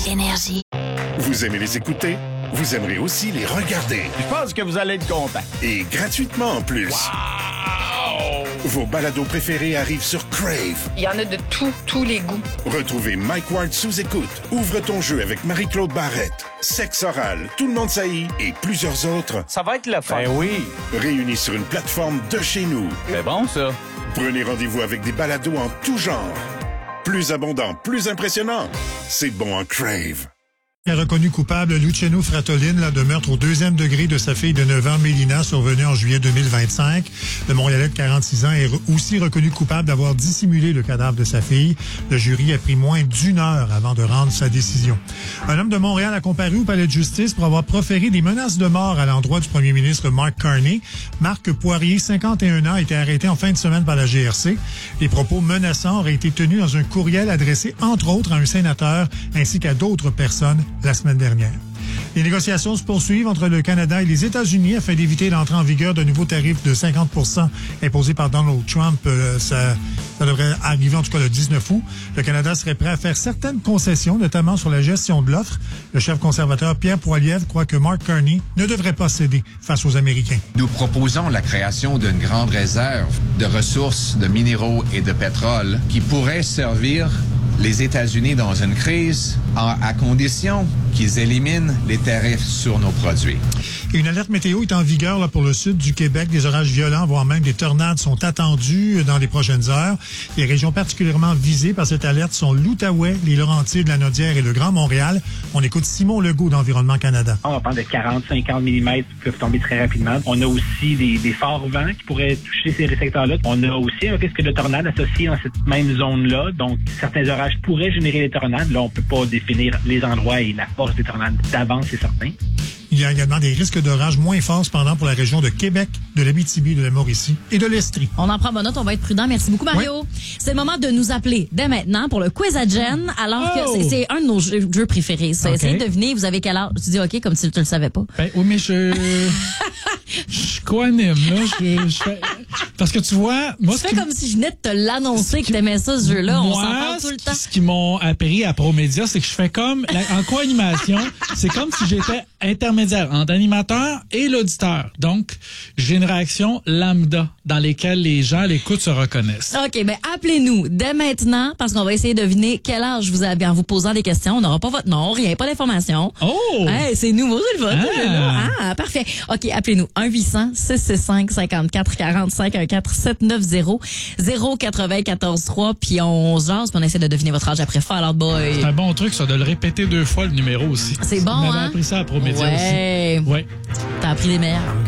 Énergie. Vous aimez les écouter? Vous aimerez aussi les regarder. Je pense que vous allez être content. Et gratuitement en plus. Wow! Vos balados préférés arrivent sur Crave. Il y en a de tous les goûts. Retrouvez Mike Ward sous écoute. Ouvre ton jeu avec Marie-Claude Barrette. Sexe oral, Tout le monde saillit et plusieurs autres. Ça va être le fun. Ben oui. Réunis sur une plateforme de chez nous. C'est bon, ça. Prenez rendez-vous avec des balados en tout genre. Plus abondant, plus impressionnant. C'est bon en Crave. Est reconnu coupable Luciano Fratolin de meurtre au 2e degré de sa fille de 9 ans, Mélina, survenue en juillet 2025. Le Montréalais de 46 ans est aussi reconnu coupable d'avoir dissimulé le cadavre de sa fille. Le jury a pris moins d'1 heure avant de rendre sa décision. Un homme de Montréal a comparu au palais de justice pour avoir proféré des menaces de mort à l'endroit du premier ministre Mark Carney. Marc Poirier, 51 ans, a été arrêté en fin de semaine par la GRC. Les propos menaçants auraient été tenus dans un courriel adressé, entre autres, à un sénateur ainsi qu'à d'autres personnes la semaine dernière. Les négociations se poursuivent entre le Canada et les États-Unis afin d'éviter l'entrée en vigueur de nouveaux tarifs de 50 % imposés par Donald Trump. Ça devrait arriver en tout cas le 19 août. Le Canada serait prêt à faire certaines concessions, notamment sur la gestion de l'offre. Le chef conservateur Pierre Poilievre croit que Mark Carney ne devrait pas céder face aux Américains. Nous proposons la création d'une grande réserve de ressources, de minéraux et de pétrole qui pourrait servir les États-Unis dans une crise à condition qu'ils éliminent les tarifs sur nos produits. Une alerte météo est en vigueur là, pour le sud du Québec. Des orages violents, voire même des tornades sont attendus dans les prochaines heures. Les régions particulièrement visées par cette alerte sont l'Outaouais, les Laurentides, la Naudière et le Grand Montréal. On écoute Simon Legault d'Environnement Canada. On parle de 40-50 mm qui peuvent tomber très rapidement. On a aussi des forts vents qui pourraient toucher ces secteurs-là. On a aussi un risque de tornade associé dans cette même zone-là. Donc, certains orages pourraient générer des tornades. Là, on peut pas définir les endroits et la force des tornades d'avance, c'est certain. Il y a également des risques d'orages moins forts cependant pour la région de Québec, de l'Abitibi, de la Mauricie et de l'Estrie. On en prend bonne note, on va être prudent. Merci beaucoup, Mario. Ouais. C'est le moment de nous appeler dès maintenant pour le quiz à Jen, alors que c'est un de nos jeux préférés. Okay. Essayez de deviner, vous avez quel âge? Tu dis OK, comme si tu le savais pas. Ben, oui, mais je co-anime, là. Parce que tu vois... Moi, tu fais comme si je venais de te l'annoncer que t'aimais ça, ce jeu-là. On s'en parle tout le temps. Ce qu'ils m'ont appris à ProMédia, c'est que je fais comme... en co-animation, c'est comme si j'étais intermédiaire entre l'animateur et l'auditeur. Donc, j'ai une réaction lambda dans lesquelles les gens à l'écoute se reconnaissent. OK, ben appelez-nous dès maintenant parce qu'on va essayer de deviner quel âge vous avez en vous posant des questions. On n'aura pas votre nom, rien, pas d'informations. Oh! Hey, c'est nouveau, c'est le fun. Ah, parfait. OK, appelez-nous 1-800-665-5440 514-790-094-3 puis on se jase puis on essaie de deviner votre âge après Fall Out Boy. C'est un bon truc, ça, de le répéter 2 fois le numéro aussi. C'est bon, On avait appris ça à ProMédia aussi. Ouais. T'as appris les meilleurs.